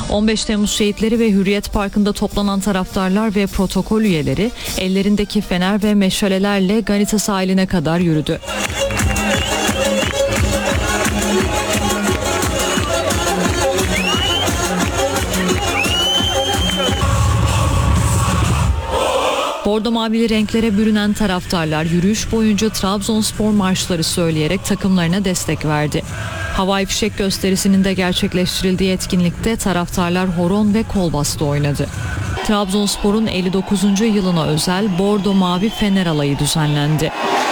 15 Temmuz şehitleri ve Hürriyet Parkı'nda toplanan taraftarlar ve protokol üyeleri ellerindeki fener ve meşalelerle Ganita sahiline kadar yürüdü. Bordo mavili renklere bürünen taraftarlar yürüyüş boyunca Trabzonspor marşları söyleyerek takımlarına destek verdi. Havai fişek gösterisinin de gerçekleştirildiği etkinlikte taraftarlar horon ve kol bastı oynadı. Trabzonspor'un 59. yılına özel Bordo Mavi Fener Alayı düzenlendi.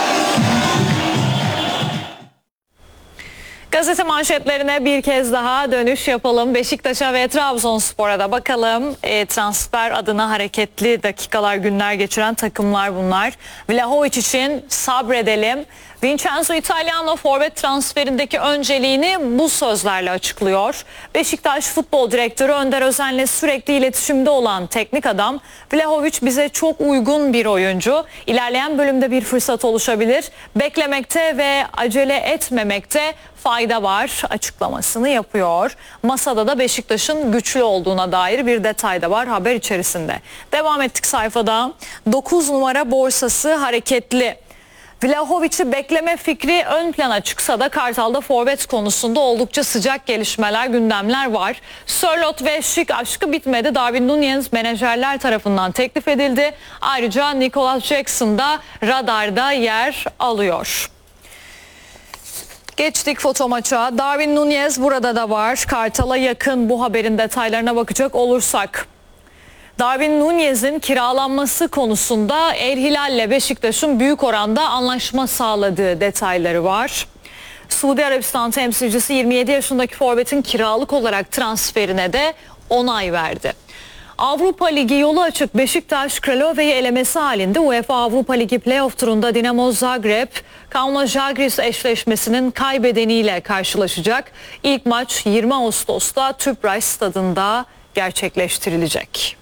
Gazete manşetlerine bir kez daha dönüş yapalım. Beşiktaş'a ve Trabzonspor'a da bakalım. Transfer adına hareketli dakikalar, günler geçiren takımlar bunlar. Vlahovic için sabredelim. Vincenzo Italiano forvet transferindeki önceliğini bu sözlerle açıklıyor. Beşiktaş Futbol Direktörü Önder Özen'le sürekli iletişimde olan teknik adam, Vlahovic bize çok uygun bir oyuncu. İlerleyen bölümde bir fırsat oluşabilir. Beklemekte ve acele etmemekte fayda var açıklamasını yapıyor. Masada da Beşiktaş'ın güçlü olduğuna dair bir detay da var haber içerisinde. Devam ettik sayfada. 9 numara borsası hareketli. Vlahovic'i bekleme fikri ön plana çıksa da Kartal'da forvet konusunda oldukça sıcak gelişmeler, gündemler var. Sörloth ve Şik aşkı bitmedi. Darwin Núñez menajerler tarafından teklif edildi. Ayrıca Nicholas Jackson da radarda yer alıyor. Geçtik foto maça. Darwin Núñez burada da var. Kartal'a yakın bu haberin detaylarına bakacak olursak. Darwin Núñez'in kiralanması konusunda El Hilal'le Beşiktaş'ın büyük oranda anlaşma sağladığı detayları var. Suudi Arabistan temsilcisi 27 yaşındaki forvetin kiralık olarak transferine de onay verdi. Avrupa Ligi yolu açık. Beşiktaş Kralova'yı elemesi halinde UEFA Avrupa Ligi playoff turunda Dinamo Zagreb, Kaunas Žalgiris eşleşmesinin kaybedeniyle karşılaşacak. İlk maç 20 Ağustos'ta Tüpraş stadında gerçekleştirilecek.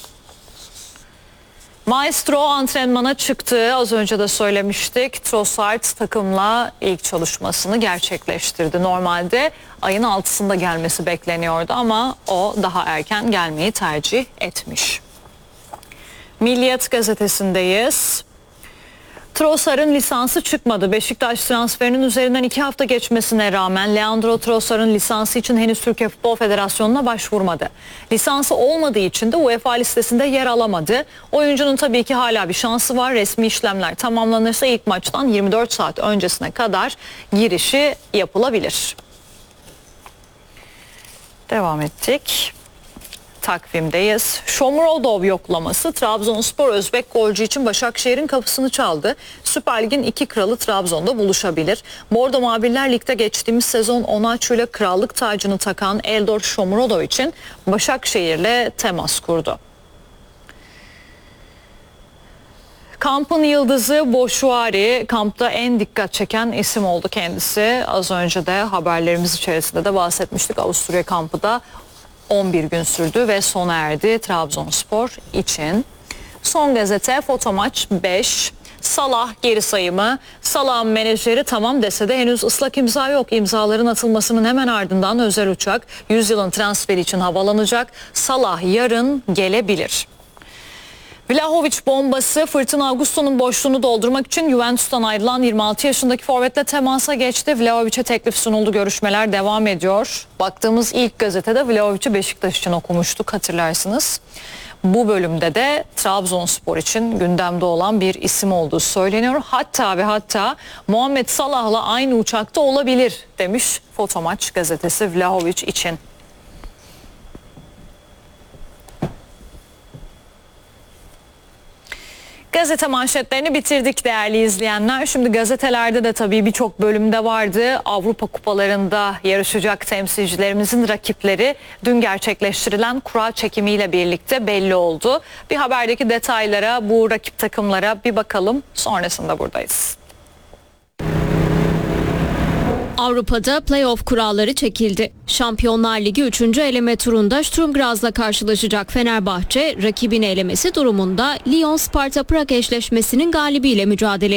Maestro antrenmana çıktı. Az önce de söylemiştik. Trossard takımla ilk çalışmasını gerçekleştirdi. Normalde ayın 6'sında gelmesi bekleniyordu ama o daha erken gelmeyi tercih etmiş. Milliyet gazetesindeyiz. Trossard'ın lisansı çıkmadı. Beşiktaş transferinin üzerinden 2 hafta geçmesine rağmen Leandro Trossard'ın lisansı için henüz Türkiye Futbol Federasyonu'na başvurmadı. Lisansı olmadığı için de UEFA listesinde yer alamadı. Oyuncunun tabii ki hala bir şansı var. Resmi işlemler tamamlanırsa ilk maçtan 24 saat öncesine kadar girişi yapılabilir. Devam ettik. Takvimdeyiz. Shomurodov yoklaması. Trabzonspor Özbek golcü için Başakşehir'in kapısını çaldı. Süper Lig'in 2 kralı Trabzon'da buluşabilir. Bordo Maviller Lig'de geçtiğimiz sezon Onaçu'yla krallık tacını takan Eldor Shomurodov için Başakşehir'le temas kurdu. Kampın yıldızı Boşuari, kampta en dikkat çeken isim oldu kendisi. Az önce de haberlerimiz içerisinde de bahsetmiştik. Avusturya kampı da 11 gün sürdü ve sona erdi Trabzonspor için. Son gazete Fotomaç 5. Salah geri sayımı. Salah'ın menajeri tamam dese de henüz ıslak imza yok. İmzaların atılmasının hemen ardından özel uçak 100 yılın transferi için havalanacak. Salah yarın gelebilir. Vlahovic bombası. Fırtına Augusto'nun boşluğunu doldurmak için Juventus'tan ayrılan 26 yaşındaki forvetle temasa geçti. Vlahovic'e teklif sunuldu. Görüşmeler devam ediyor. Baktığımız ilk gazetede Vlahovic'i Beşiktaş için okumuştuk, hatırlarsınız. Bu bölümde de Trabzonspor için gündemde olan bir isim olduğu söyleniyor. Hatta ve hatta Muhammed Salah'la aynı uçakta olabilir demiş Fotomaç gazetesi Vlahovic için. Gazete manşetlerini bitirdik değerli izleyenler. Şimdi gazetelerde de tabii birçok bölümde vardı. Avrupa kupalarında yarışacak temsilcilerimizin rakipleri dün gerçekleştirilen kura çekimiyle birlikte belli oldu. Bir haberdeki detaylara, bu rakip takımlara bir bakalım. Sonrasında buradayız. Avrupa'da playoff kuralları çekildi. Şampiyonlar Ligi 3. eleme turunda Sturm Graz'la karşılaşacak Fenerbahçe, rakibini elemesi durumunda Lyon-Sparta Prag eşleşmesinin galibiyle mücadele